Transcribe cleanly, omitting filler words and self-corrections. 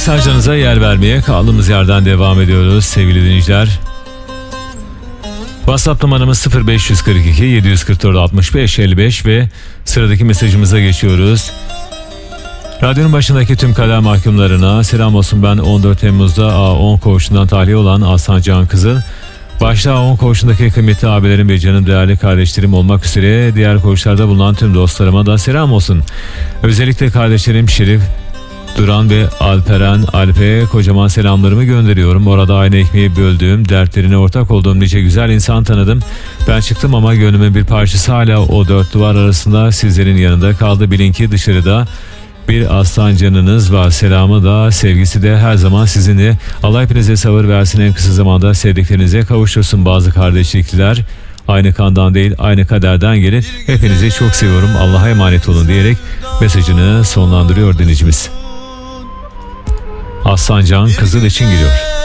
mesajlarınıza yer vermeye kaldığımız yerden devam ediyoruz sevgili dinleyiciler. WhatsApp numaramız 0542 744 65 55 ve sıradaki mesajımıza geçiyoruz. Radyonun başındaki tüm kader mahkumlarına selam olsun. Ben 14 Temmuz'da A10 koğuşundan tahliye olan Aslan Can Kızıl. Başta A10 koğuşundaki kıymetli abilerim ve canım değerli kardeşlerim olmak üzere diğer koğuşlarda bulunan tüm dostlarıma da selam olsun. Özellikle kardeşlerim Şerif, Duran ve Alperen, Alp'e kocaman selamlarımı gönderiyorum. Orada aynı ekmeği böldüğüm, dertlerine ortak olduğum nice güzel insan tanıdım. Ben çıktım ama gönlümün bir parçası hala o dört duvar arasında sizlerin yanında kaldı. Bilin ki dışarıda bir aslan canınız var. Selamı da sevgisi de her zaman sizinle. Allah hepinize sabır versin, en kısa zamanda sevdiklerinize kavuştursun. Bazı kardeşlikler aynı kandan değil aynı kaderden gelir. Hepinizi çok seviyorum, Allah'a emanet olun diyerek mesajını sonlandırıyor dinleyicimiz. Aslan Can Kızıl için geliyor.